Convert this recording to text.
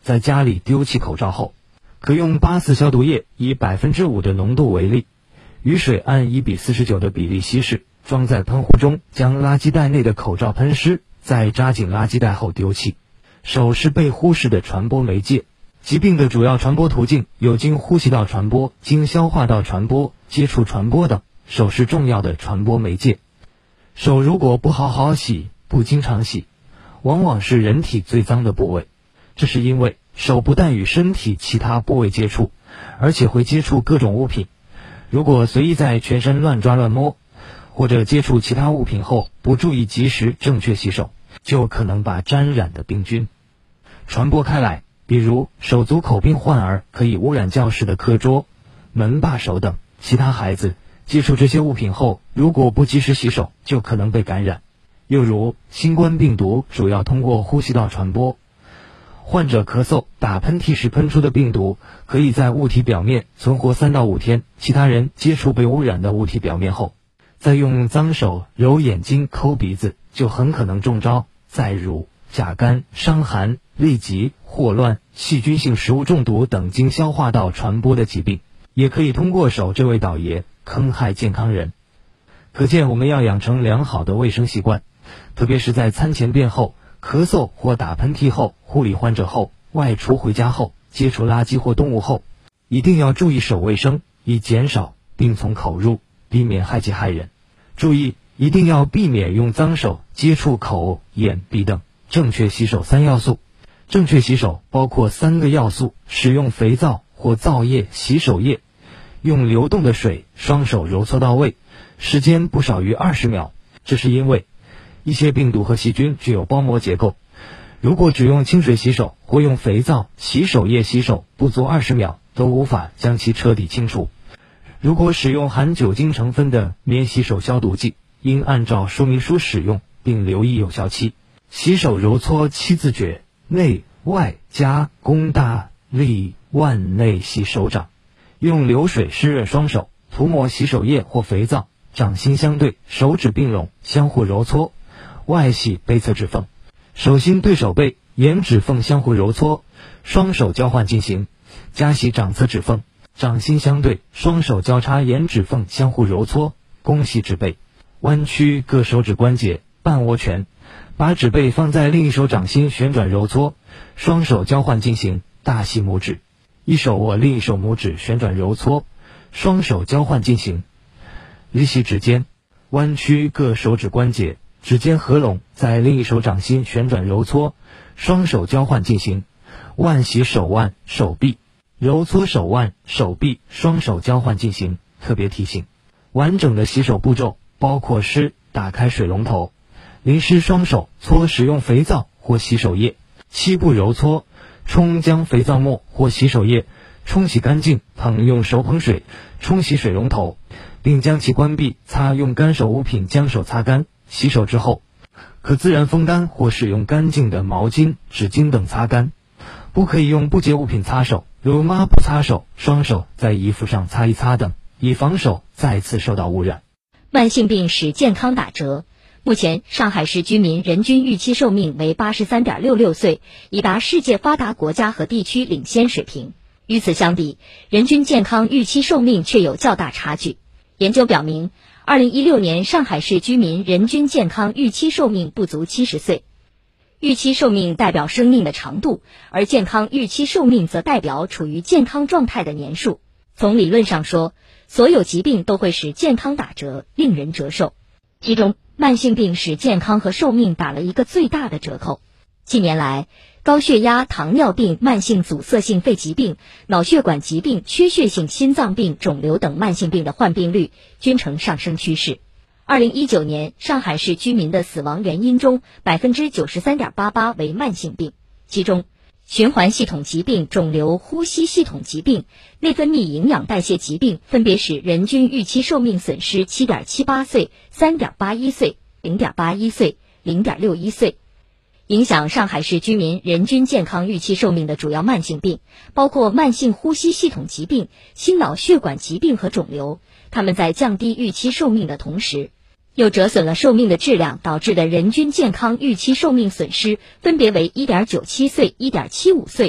在家里丢弃口罩后，可用8次消毒液以 5% 的浓度为例，与水按1:49的比例稀释，装在喷壶中，将垃圾袋内的口罩喷湿，再扎紧垃圾袋后丢弃。手是被忽视的传播媒介，疾病的主要传播途径有经呼吸道传播、经消化道传播、接触传播等，手是重要的传播媒介。手如果不好好洗、不经常洗，往往是人体最脏的部位。这是因为手不但与身体其他部位接触，而且会接触各种物品。如果随意在全身乱抓乱摸，或者接触其他物品后不注意及时正确洗手，就可能把沾染的病菌传播开来。比如手足口病患儿可以污染教室的课桌、门把手等，其他孩子接触这些物品后，如果不及时洗手，就可能被感染。又如新冠病毒主要通过呼吸道传播，患者咳嗽、打喷嚏时喷出的病毒可以在物体表面存活3到5天，其他人接触被污染的物体表面后，再用脏手揉眼睛、抠鼻子，就很可能中招。再如甲肝、伤寒、痢疾、霍乱、细菌性食物中毒等经消化道传播的疾病，也可以通过手这位倒爷坑害健康人。可见我们要养成良好的卫生习惯，特别是在餐前便后、咳嗽或打喷嚏后、护理患者后、外出回家后、接触垃圾或动物后，一定要注意手卫生，以减少病从口入，避免害己害人。注意，一定要避免用脏手接触口、眼、鼻等。正确洗手3要素。正确洗手包括3个要素：使用肥皂或皂液洗手液，用流动的水双手揉搓到位，时间不少于20秒。这是因为一些病毒和细菌具有包膜结构，如果只用清水洗手或用肥皂、洗手液洗手，不足20秒都无法将其彻底清除。如果使用含酒精成分的免洗手消毒剂，应按照说明书使用，并留意有效期。洗手揉搓7字诀：内外加功大力腕内洗手掌。用流水湿润双手，涂抹洗手液或肥皂，掌心相对，手指并拢，相互揉搓。外洗背侧指缝，手心对手背，沿指缝相互揉搓，双手交换进行。夹洗掌侧指缝，掌心相对，双手交叉沿指缝相互揉搓，弓洗指背。弯曲各手指关节，半握拳，把指背放在另一手掌心旋转揉搓，双手交换进行。大洗拇指，一手握另一手拇指旋转揉搓，双手交换进行。离洗指尖，弯曲各手指关节，指尖合拢，在另一手掌心旋转揉搓，双手交换进行。腕洗手腕、手臂，揉搓手腕、手臂，双手交换进行。特别提醒，完整的洗手步骤包括湿、打开水龙头、淋湿双手、搓使用肥皂或洗手液、7步揉搓、冲将肥皂沫或洗手液冲洗干净，捧用手捧水冲洗水龙头，并将其关闭，擦用干手物品将手擦干。洗手之后，可自然风干或使用干净的毛巾、纸巾等擦干。不可以用不洁物品擦手，如抹布擦手，双手在衣服上擦一擦等，以防手再次受到污染。 慢性病使健康打折。目前，上海市居民人均预期寿命为 83.66 岁，已达世界发达国家和地区领先水平。与此相比，人均健康预期寿命却有较大差距。研究表明，2016年上海市居民人均健康预期寿命不足70岁。预期寿命代表生命的长度，而健康预期寿命则代表处于健康状态的年数。从理论上说，所有疾病都会使健康打折，令人折寿。其中，慢性病使健康和寿命打了一个最大的折扣。近年来，高血压、糖尿病、慢性阻塞性肺疾病、脑血管疾病、缺血性心脏病、肿瘤等慢性病的患病率均呈上升趋势。2019年，上海市居民的死亡原因中 93.88% 为慢性病，其中循环系统疾病、肿瘤、呼吸系统疾病、内分泌营养代谢疾病分别使人均预期寿命损失 7.78 岁、3.81岁、0.81岁、0.61岁。影响上海市居民人均健康预期寿命的主要慢性病包括慢性呼吸系统疾病、心脑血管疾病和肿瘤，它们在降低预期寿命的同时，又折损了寿命的质量，导致的人均健康预期寿命损失分别为 1.97 岁、1.75岁、